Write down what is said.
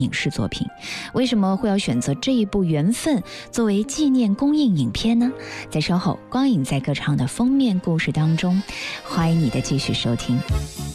影视作品。为什么会要选择这一部《缘分》作为纪念公映影片呢？在稍后光影在歌唱的封面故事当中，欢迎你的继续收听。